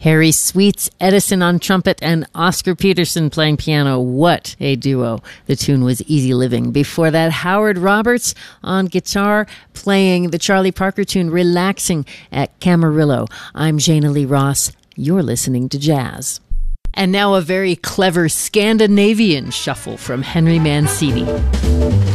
Harry Sweets, Edison on trumpet, and Oscar Peterson playing piano. What a duo. The tune was Easy Living. Before that, Howard Roberts on guitar playing the Charlie Parker tune Relaxing at Camarillo. I'm Jana Lee Ross. You're listening to Jazz. And now a very clever Scandinavian shuffle from Henry Mancini.